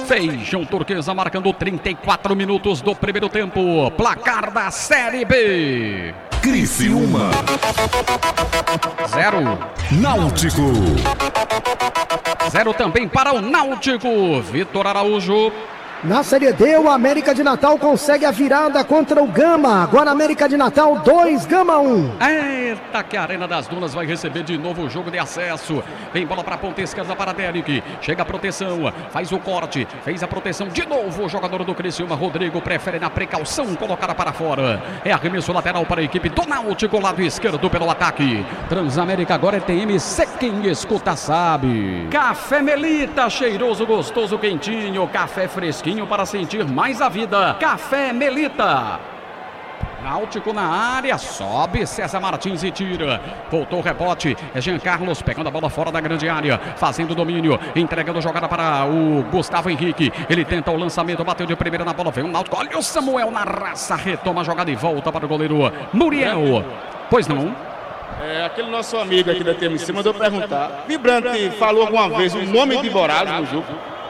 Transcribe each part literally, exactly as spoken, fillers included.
Feijão Turquesa marcando trinta e quatro minutos do primeiro tempo. Placar da Série B. Criciúma Zero. Náutico Zero também para o Náutico. Vitor Araújo. Na Série D, o América de Natal consegue a virada contra o Gama. Agora América de Natal dois, Gama um. Eita, que a Arena das Dunas vai receber de novo o jogo de acesso. Vem bola para a ponta esquerda para Derek. Chega a proteção, faz o corte, fez a proteção de novo. O jogador do Criciúma, Rodrigo, prefere na precaução colocar para fora. É arremesso lateral para a equipe do Náutico, lado esquerdo pelo ataque. Transamérica agora é T M C, quem escuta sabe. Café Melita, cheiroso, gostoso, quentinho. Café fresquinho para sentir mais a vida. Café Melita. Náutico na área, sobe César Martins e tira. Voltou o rebote, é Jean Carlos pegando a bola fora da grande área, fazendo domínio, entregando a jogada para o Gustavo Henrique. Ele tenta o lançamento, bateu de primeira na bola, vem o Náutico, olha o Samuel na raça, retoma a jogada e volta para o goleiro Muriel. Pois não? É, aquele nosso amigo aqui da T M C mandou perguntar. Vibrante falou alguma vez o nome de Borales no jogo?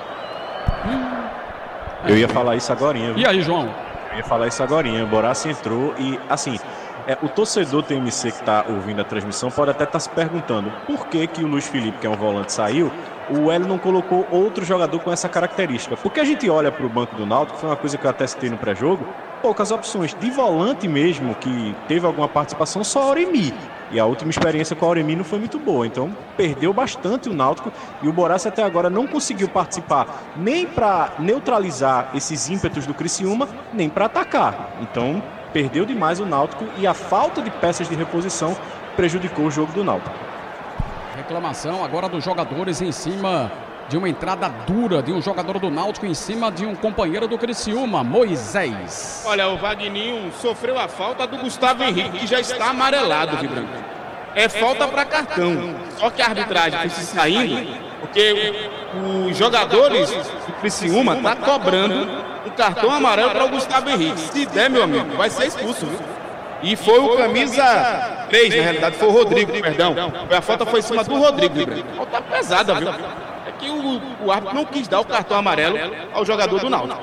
Eu ia falar isso agorinha. E aí, João? Eu ia falar isso agorinha. O Borassi entrou e, assim, é, o torcedor do T M C que está ouvindo a transmissão pode até estar tá se perguntando por que que o Luiz Felipe, que é um volante, saiu, o Hélio não colocou outro jogador com essa característica. Porque a gente olha para o banco do Náutico, foi uma coisa que eu até citei no pré-jogo, poucas opções. De volante mesmo, que teve alguma participação, só a Auremi. E a última experiência com a Auremi não foi muito boa. Então, perdeu bastante o Náutico. E o Borassi até agora não conseguiu participar nem para neutralizar esses ímpetos do Criciúma, nem para atacar. Então, perdeu demais o Náutico. E a falta de peças de reposição prejudicou o jogo do Náutico. Reclamação agora dos jogadores em cima de uma entrada dura de um jogador do Náutico em cima de um companheiro do Criciúma, Moisés. Olha, o Vagninho sofreu a falta do Gustavo Henrique, que já está amarelado, Vibrante. É falta para cartão. Só que a arbitragem foi se saindo, porque os jogadores do Criciúma estão tá cobrando um cartão amarelo para o Gustavo Henrique. Se der, meu amigo, vai ser expulso, viu? E foi o camisa três, na realidade, foi o Rodrigo, perdão. A falta foi em cima do Rodrigo, Vibrante. Falta pesada, viu? Que o, o árbitro não quis dar o cartão amarelo ao jogador do Náutico.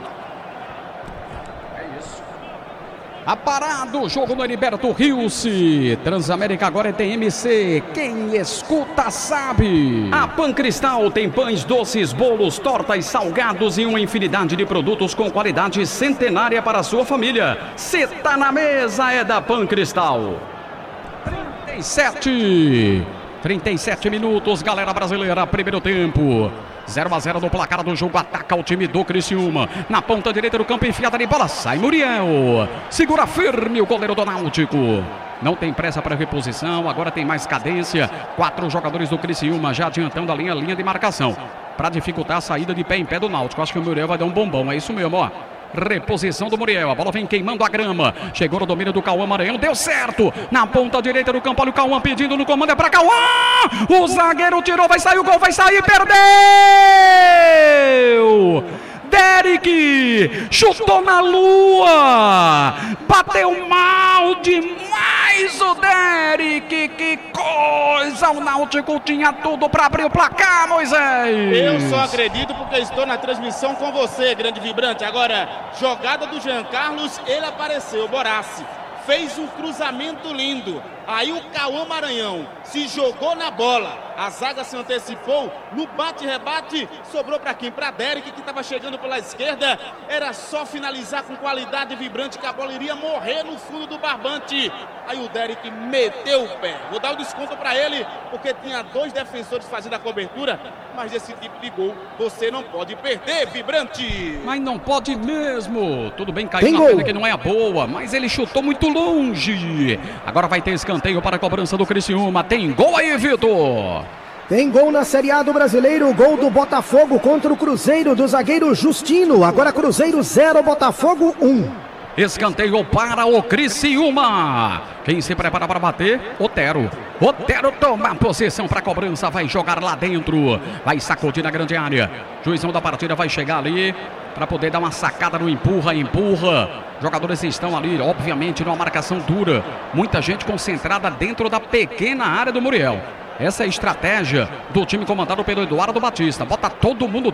É isso. Aparado o jogo no Heriberto Rilse. Transamérica agora é T M C. Quem escuta sabe. A Pancristal tem pães, doces, bolos, tortas, salgados e uma infinidade de produtos com qualidade centenária para a sua família. Se tá na mesa é da Pancristal. trinta e sete. trinta e sete minutos, galera brasileira, primeiro tempo. zero a zero no placar do jogo, ataca o time do Criciúma. Na ponta direita do campo, enfiada de bola, sai Muriel. Segura firme o goleiro do Náutico. Não tem pressa para reposição, agora tem mais cadência. Quatro jogadores do Criciúma já adiantando a linha, linha de marcação. Para dificultar a saída de pé em pé do Náutico. Acho que o Muriel vai dar um bombom, é isso mesmo, ó. Reposição do Muriel, a bola vem queimando a grama. Chegou no domínio do Cauã Maranhão, deu certo. Na ponta direita do campo, olha o Cauã pedindo no comando, é pra Cauã. O zagueiro tirou, vai sair o gol, vai sair, perdeu. Derek chutou na lua, bateu mal demais o Derek, que coisa, o Náutico tinha tudo para abrir o placar, Moisés. Eu só acredito porque estou na transmissão com você, grande Vibrante. Agora, jogada do Jean Carlos, ele apareceu, Borassi, fez um cruzamento lindo. Aí o Cauã Maranhão se jogou na bola, a zaga se antecipou, no bate-rebate, sobrou para quem? Para Derek, que estava chegando pela esquerda. Era só finalizar com qualidade, Vibrante, que a bola iria morrer no fundo do barbante. Aí o Derek meteu o pé. Vou dar o desconto para ele, porque tinha dois defensores fazendo a cobertura, mas desse tipo de gol você não pode perder, Vibrante. Mas não pode mesmo. Tudo bem, caiu na pena que não é a boa, mas ele chutou muito longe. Agora vai ter escanteio para a cobrança do Criciúma. Tem gol aí, Vitor. Tem gol na Série A do Brasileiro, gol do Botafogo contra o Cruzeiro, do zagueiro Justino. Agora Cruzeiro zero, Botafogo um. Escanteio para o Criciúma. Quem se prepara para bater? Otero. Otero toma a posição para a cobrança, vai jogar lá dentro, vai sacudir na grande área. Juizão da partida vai chegar ali para poder dar uma sacada no empurra, empurra. Jogadores estão ali, obviamente, numa marcação dura. Muita gente concentrada dentro da pequena área do Muriel. Essa é a estratégia do time comandado pelo Eduardo Batista. Bota todo mundo